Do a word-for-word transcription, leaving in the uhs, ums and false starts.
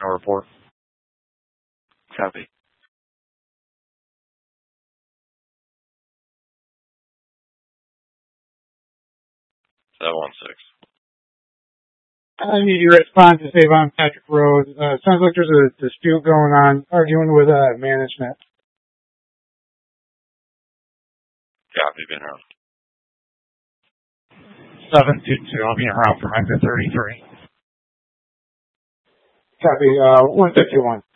final report. Copy. seven one six. I need your response to save on Patrick Road. Uh, sounds like there's a dispute going on, arguing with uh, management. Copy, being around. seven two two, I'll be around for exit thirty-three. Copy, uh, one fifty-one.